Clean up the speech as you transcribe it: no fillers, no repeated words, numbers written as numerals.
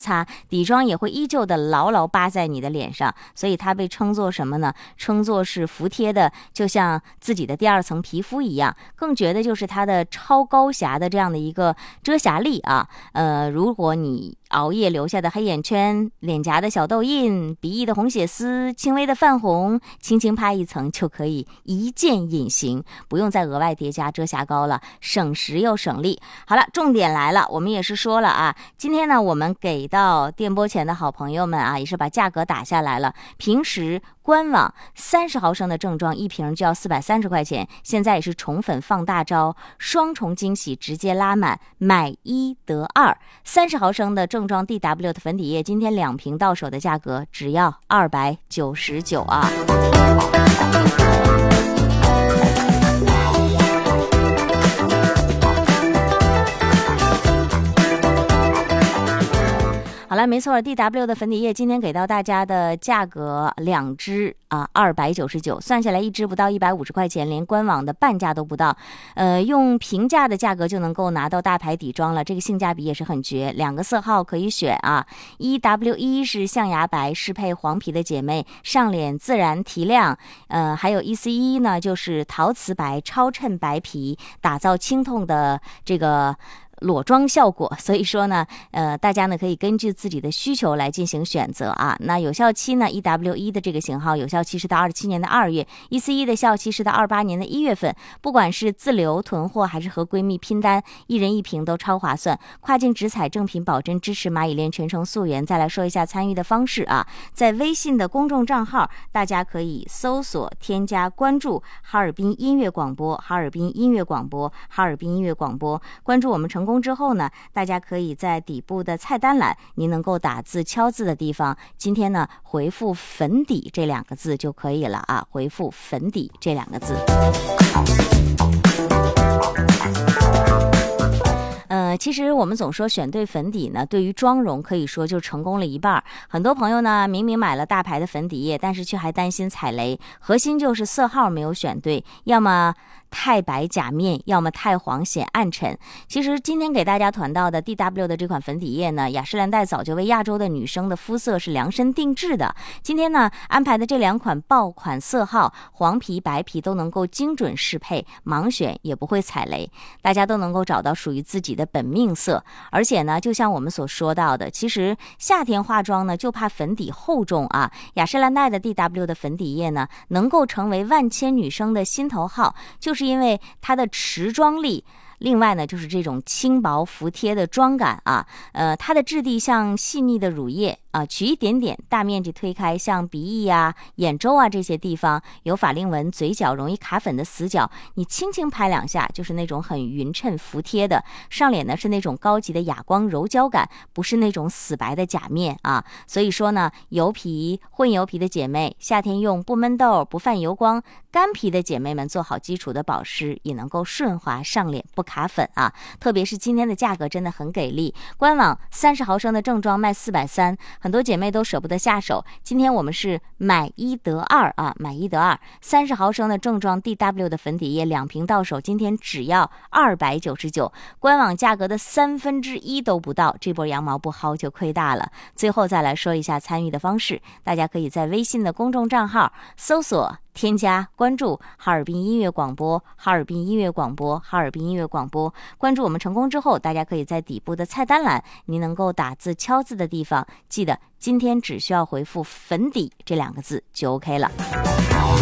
擦，底妆也会依旧的牢牢扒在你的脸上，所以它被称作什么呢？称作是服帖的，就像自己的第二层皮肤一样。更绝的就是它的超高瑕的这样的一个遮瑕力啊。如果你熬夜留下的黑眼圈、脸颊的小痘印、鼻翼的红血丝、轻微的泛红，轻轻拍一层就可以一键隐形，不用再额外叠加遮瑕膏了，省时又省力。好了，重点来了，我们也是说了啊，今天呢我们给到电波前的好朋友们啊，也是把价格打下来了。平时官网30毫升的正装一瓶就要430块钱，现在也是宠粉放大招，双重惊喜，直接拉满，买1得2。30毫升的正装 DW 的粉底液，今天2瓶到手的价格只要299啊。好了，没错 ，DW 的粉底液今天给到大家的价格2支啊，299，算下来1支不到150块钱，连官网的半价都不到。用平价的价格就能够拿到大牌底妆了，这个性价比也是很绝。2个色号可以选啊，1W1是象牙白，适配黄皮的姐妹，上脸自然提亮。还有1C1呢，就是陶瓷白，超衬白皮，打造清透的这个裸妆效果。所以说呢，大家呢可以根据自己的需求来进行选择啊。那有效期呢 1W1 的这个型号有效期是到27年的2月，1C1 的效期是到28年的1月份。不管是自留囤货还是和闺蜜拼单，一人1瓶都超划算。跨境直采正品保真，支持蚂蚁链全程溯源。再来说一下参与的方式啊，在微信的公众账号，大家可以搜索添加关注哈尔滨音乐广播，哈尔滨音乐广播，哈尔滨音乐广播。关注我们成功之后呢，大家可以在底部的菜单栏，您能够打字敲字的地方，今天呢回复粉底这2个字就可以了啊，回复粉底这2个字。其实我们总说选对粉底呢，对于妆容可以说就成功了一半。很多朋友呢，明明买了大牌的粉底液，但是却还担心踩雷，核心就是色号没有选对，要么太白假面，要么太黄显暗沉。其实今天给大家团到的 DW 的这款粉底液呢，雅诗兰黛早就为亚洲的女生的肤色是量身定制的。今天呢安排的这2款爆款色号，黄皮白皮都能够精准适配，盲选也不会踩雷，大家都能够找到属于自己的本命色。而且呢，就像我们所说到的，其实夏天化妆呢就怕粉底厚重啊，雅诗兰黛的 DW 的粉底液呢能够成为万千女生的心头好，就是因为它的持妆力，另外呢就是这种轻薄服帖的妆感啊。它的质地像细腻的乳液啊，取一点点，大面积推开，像鼻翼啊、眼周啊这些地方有法令纹、嘴角容易卡粉的死角，你轻轻拍2下就是那种很匀称服帖的。上脸呢是那种高级的哑光柔焦感，不是那种死白的假面啊。所以说呢，油皮、混油皮的姐妹夏天用不闷痘、不泛油光，干皮的姐妹们做好基础的保湿，也能够顺滑上脸不卡粉啊。特别是今天的价格真的很给力，官网30毫升的正装卖430，很多姐妹都舍不得下手。今天我们是买1得2啊，买1得2。30毫升的正装 DW 的粉底液2瓶到手，今天只要299，官网价格的1/3都不到，这波羊毛不薅就亏大了。最后再来说一下参与的方式，大家可以在微信的公众账号搜索添加关注哈尔滨音乐广播，哈尔滨音乐广播，哈尔滨音乐广播。关注我们成功之后，大家可以在底部的菜单栏，您能够打字敲字的地方，记得今天只需要回复粉底这2个字就 OK 了。